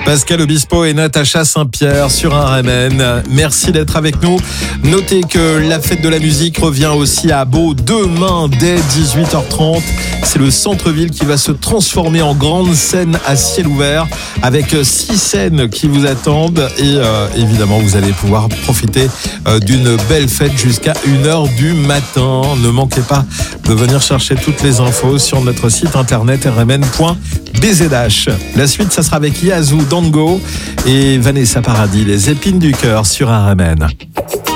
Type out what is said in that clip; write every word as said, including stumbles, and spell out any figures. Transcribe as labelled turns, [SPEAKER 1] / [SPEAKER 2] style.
[SPEAKER 1] Pascal Obispo et Natacha Saint-Pierre sur un R M N. Merci d'être avec nous. Notez que la fête de la musique revient aussi à Beau demain dès dix-huit heures trente. C'est le centre-ville qui va se transformer en grande scène à ciel ouvert avec six scènes qui vous attendent et euh, évidemment vous allez pouvoir profiter euh, d'une belle fête jusqu'à une heure du matin. Ne manquez pas de venir chercher toutes les infos sur notre site internet r m n point b z h. La suite, ça sera avec Yazoo, Dango et Vanessa Paradis, les épines du cœur sur R M N.